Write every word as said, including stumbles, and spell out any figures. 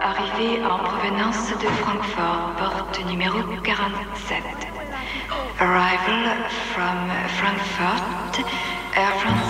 Arrivée en provenance de Francfort, porte numéro quarante-sept. Arrival from Frankfurt, Air France